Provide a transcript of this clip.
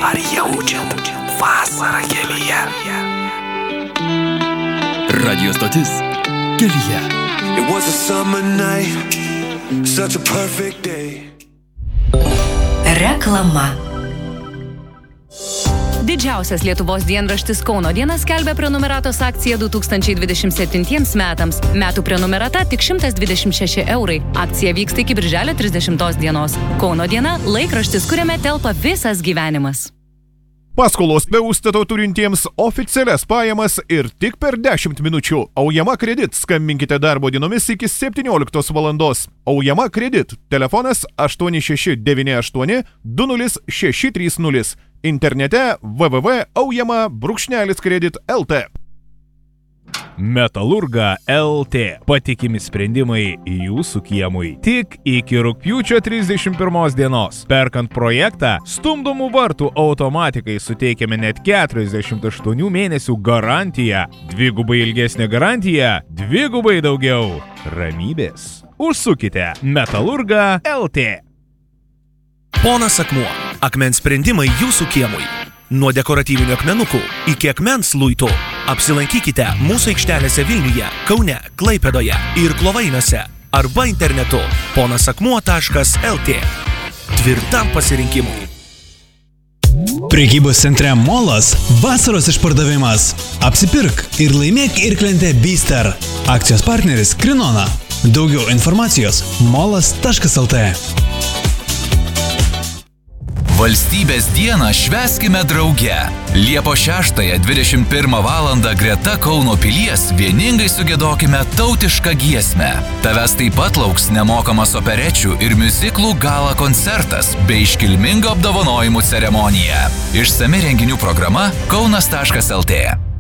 Ar jaučiat vasarą kelyje? Radio stotis Kelyje. It was a summer night, such a perfect day. Reklama. Didžiausias Lietuvos dienraštis Kauno diena skelbia prenumeratos akciją 2027 metams. Metų prenumerata tik 126 €. Akcija vyksta iki birželio 30 dienos. Kauno diena – laikraštis, kuriame telpa visas gyvenimas. Paskolos be užstato turintiems oficialias pajamas ir tik per 10 minučių. Aujama kredit. Skambinkite darbo dienomis iki 17 valandos. Aujama kredit. Telefonas 8698 20630. Internete www.aujama-kredit.lt. Metalurga LT. Patikimi sprendimai jūsų kiemui. Tik iki rugpjūčio 31 dienos. Perkant projektą, stumdomų vartų automatikai suteikiame net 48 mėnesių garantiją. Dvigubai ilgesnė garantija, dvigubai daugiau ramybės. Užsukite Metalurga LT. Ponas Akmuo. Akmens sprendimai jūsų kiemui. Nuo dekoratyvinių akmenukų iki akmens luitų. Apsilankykite mūsų aikštelėse Vilniuje, Kaune, Klaipėdoje ir Klovainiuose arba internetu ponasakmuo.lt. Tvirtam pasirinkimui. Prekybos centre Molas vasaros išpardavimas. Apsipirk ir laimėk irklentę Bister. Akcijos partneris Krinona. Daugiau informacijos molas.lt. Valstybės dieną švęskime drauge. Liepos 6-21 valandą greta Kauno pilies vieningai sugedokime tautišką giesmę. Tavęs taip pat lauks nemokamas operečių ir miuziklų gala koncertas bei iškilminga apdovanojimų ceremonija. Išsami renginių programa kaunas.lt.